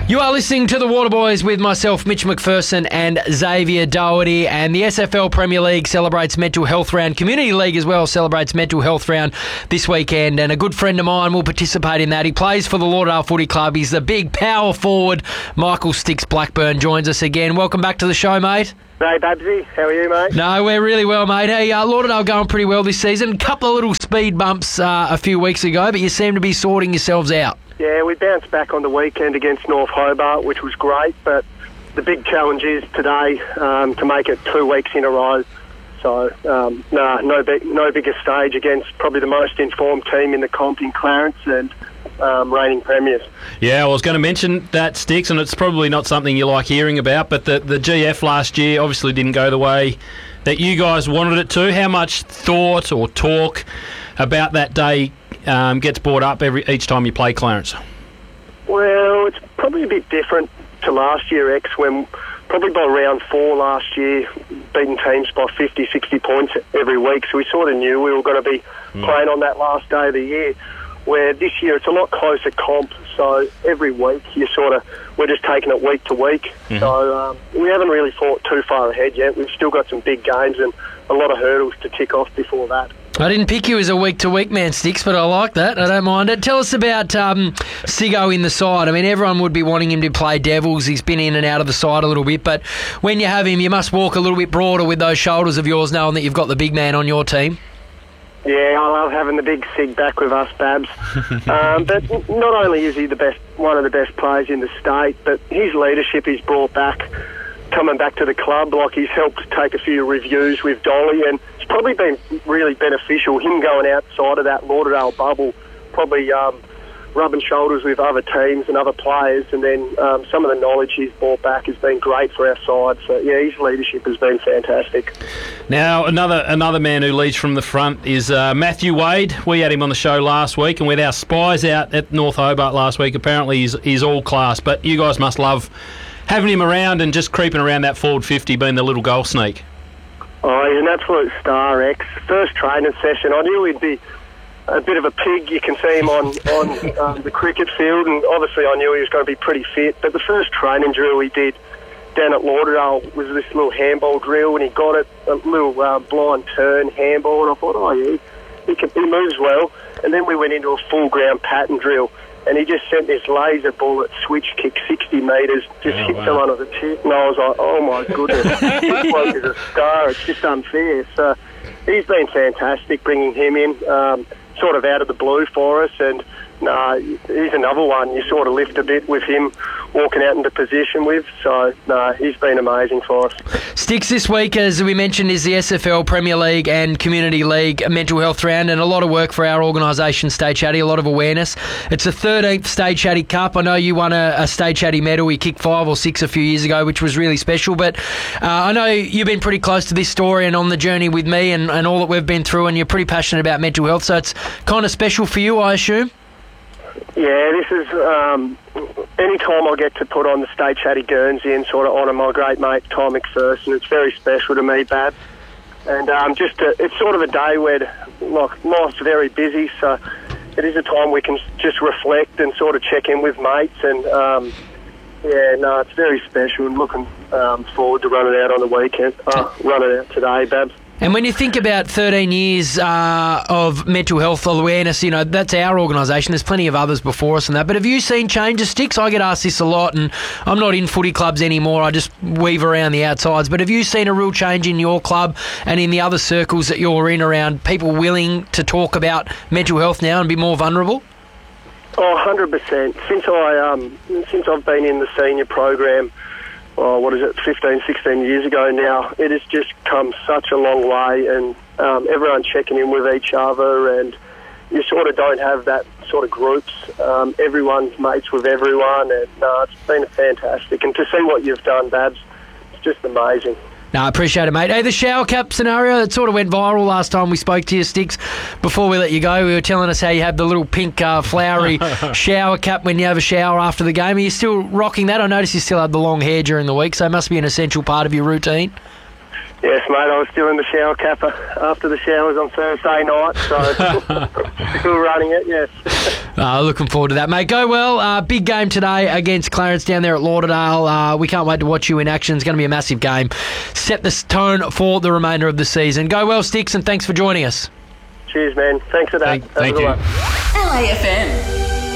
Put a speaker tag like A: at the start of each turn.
A: You are listening to the Waterboys with myself, Mitch McPherson, and Xavier Doherty. And the SFL Premier League celebrates Mental Health Round. Community League as well celebrates Mental Health Round this weekend. And a good friend of mine will participate in that. He plays for the Lauderdale Footy Club. He's the big power forward. Michael Sticks Blackburn joins us again. Welcome back to the show, mate.
B: Hey, Babsy. How are you, mate?
A: No, we're really well, mate. Hey, Lauderdale going pretty well this season. A couple of little speed bumps a few weeks ago, but you seem to be sorting yourselves out.
B: Yeah, we bounced back on the weekend against North Hobart, which was great, but the big challenge is today to make it 2 weeks in a row. So, no bigger stage against probably the most informed team in the comp in Clarence and reigning premiers.
C: Yeah, I was going to mention that, Sticks, and it's probably not something you like hearing about, but the GF last year obviously didn't go the way that you guys wanted it to. How much thought or talk about that day gets brought up each time you play Clarence?
B: Well, it's probably a bit different to last year, when probably by round 4 last year, beating teams by 50, 60 points every week, so we sort of knew we were going to be playing on that last day of the year, where this year it's a lot closer comp, so every week we're just taking it week to week. Mm-hmm. So we haven't really thought too far ahead yet. We've still got some big games and a lot of hurdles to tick off before that.
A: I didn't pick you as a week-to-week man, Sticks, but I like that. I don't mind it. Tell us about Siggo in the side. I mean, everyone would be wanting him to play Devils. He's been in and out of the side a little bit, but when you have him, you must walk a little bit broader with those shoulders of yours, knowing that you've got the big man on your team.
B: Yeah, I love having the big Sig back with us, Babs. But not only is he one of the best players in the state, but his leadership he's brought back, coming back to the club. Like, he's helped take a few reviews with Dolly, and it's probably been really beneficial, him going outside of that Lauderdale bubble, probably rubbing shoulders with other teams and other players, and then some of the knowledge he's brought back has been great for our side. So, yeah, his leadership has been fantastic.
C: Now, another man who leads from the front is Matthew Wade. We had him on the show last week, and with our spies out at North Hobart last week, apparently he's all class. But you guys must love having him around and just creeping around that forward 50, being the little goal sneak.
B: Oh, he's an absolute star, X. First training session, I knew he'd be a bit of a pig. You can see him on the cricket field, and obviously I knew he was going to be pretty fit. But the first training drill he did down at Lauderdale was this little handball drill, and he got it, a little blind turn handball, and I thought, oh yeah, he moves well. And then we went into a full ground pattern drill, and he just sent this laser bullet switch kick 60 metres, hit someone on the tip, and I was like, oh my goodness, this bloke is a star, it's just unfair. So he's been fantastic bringing him in, sort of out of the blue for us, and he's another one you sort of lift a bit with him walking out into position with. So, he's been amazing for us.
A: Sticks, this week, as we mentioned, is the SFL Premier League and Community League Mental Health Round, and a lot of work for our organisation, Stay Chatty, a lot of awareness. It's the 13th Stay Chatty Cup. I know you won a Stay Chatty medal. You kicked 5 or 6 a few years ago, which was really special, but I know you've been pretty close to this story and on the journey with me and all that we've been through, and you're pretty passionate about mental health, so it's kind of special for you, I assume?
B: Yeah, this is any time I get to put on the Stay Chatty Guernsey and sort of honour my great mate Tom McPherson, it's very special to me, Bab. And it's sort of a day where life's very busy, so it is a time we can just reflect and sort of check in with mates. And it's very special, and looking forward to running out on the weekend. Running out today, Babs.
A: And when you think about 13 years of mental health awareness, you know, that's our organisation. There's plenty of others before us and that. But have you seen changes, Sticks? I get asked this a lot, and I'm not in footy clubs anymore. I just weave around the outsides. But have you seen a real change in your club and in the other circles that you're in around people willing to talk about mental health now and be more vulnerable?
B: Oh, 100%. Since I've been in the senior program, 15, 16 years ago now, it has just come such a long way, and everyone checking in with each other, and you sort of don't have that sort of groups. Everyone's mates with everyone, and it's been fantastic. And to see what you've done, Babs, it's just amazing.
A: No, I appreciate it, mate. Hey, the shower cap scenario, that sort of went viral last time we spoke to you, Sticks. Before we let you go, we were telling us how you have the little pink flowery shower cap when you have a shower after the game. Are you still rocking that? I noticed you still had the long hair during the week, so it must be an essential part of your routine.
B: Yes, mate, I was still in the shower capper after the showers on Thursday night, so still running it, yes.
A: Looking forward to that, mate. Go well. Big game today against Clarence down there at Lauderdale. We can't wait to watch you in action. It's going to be a massive game. Set the tone for the remainder of the season. Go well, Sticks, and thanks for joining us.
B: Cheers, man. Thanks for that.
C: Thank you.
D: LAFM.